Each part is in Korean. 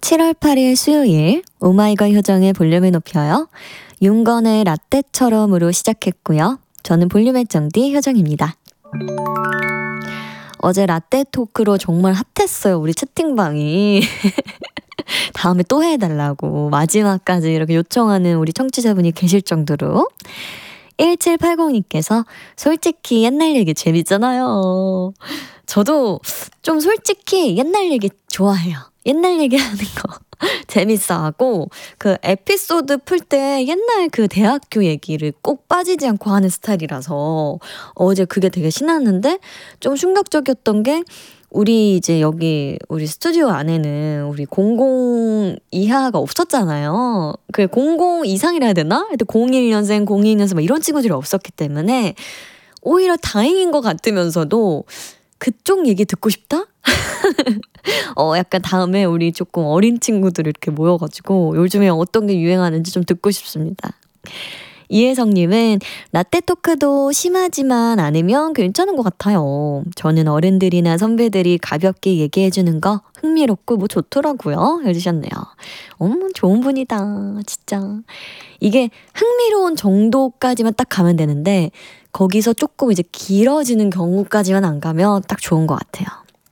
7월 8일 수요일 오마이걸 효정의 볼륨을 높여요. 윤건의 라떼처럼으로 시작했고요. 저는 볼륨의 정디 효정입니다. 어제 라떼 토크로 정말 핫했어요. 우리 채팅방이. 다음에 또 해달라고 마지막까지 이렇게 요청하는 우리 청취자분이 계실 정도로. 1780님께서 솔직히 옛날 얘기 재밌잖아요. 저도 좀 솔직히 옛날 얘기 좋아해요. 옛날 얘기하는 거 재밌어하고 그 에피소드 풀 때 옛날 그 대학교 얘기를 꼭 빠지지 않고 하는 스타일이라서 어제 그게 되게 신났는데 좀 충격적이었던 게 우리 이제 여기 우리 스튜디오 안에는 우리 00 이하가 없었잖아요. 그 00 이상이라 해야 되나? 하여튼 01년생, 02년생 막 이런 친구들이 없었기 때문에 오히려 다행인 것 같으면서도 그쪽 얘기 듣고 싶다? 약간 다음에 우리 조금 어린 친구들 이렇게 모여가지고 요즘에 어떤 게 유행하는지 좀 듣고 싶습니다. 이혜성님은 라떼 토크도 심하지만 않으면 괜찮은 것 같아요. 저는 어른들이나 선배들이 가볍게 얘기해주는 거 흥미롭고 뭐 좋더라고요. 해주셨네요. 좋은 분이다. 진짜. 이게 흥미로운 정도까지만 딱 가면 되는데 거기서 조금 이제 길어지는 경우까지만 안 가면 딱 좋은 것 같아요.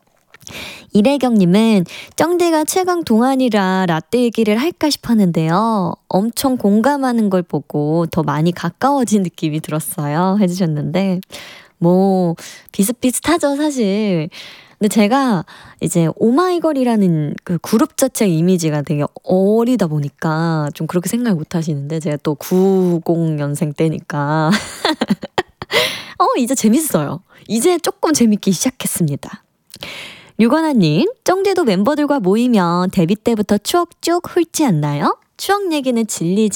이래경님은 쩡대가 최강 동안이라 라떼 얘기를 할까 싶었는데요. 엄청 공감하는 걸 보고 더 많이 가까워진 느낌이 들었어요. 해주셨는데 뭐 비슷비슷하죠 사실. 근데 제가 이제 오마이걸이라는 그 그룹 자체 이미지가 되게 어리다 보니까 좀 그렇게 생각을 못 하시는데 제가 또 90년생 때니까 이제 재밌어요. 이제 조금 재밌기 시작했습니다. 류건아님, 쩡대도 멤버들과 모이면 데뷔 때부터 추억 쭉 훑지 않나요? 추억 얘기는 진리지